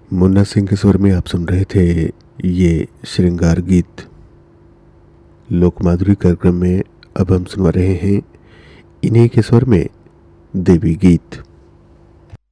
मुन्ना सिंह के स्वर में आप सुन रहे थे ये श्रृंगार गीत। लोकमाधुरी कार्यक्रम में अब हम सुनवा रहे हैं इन्हीं के स्वर में देवी गीत।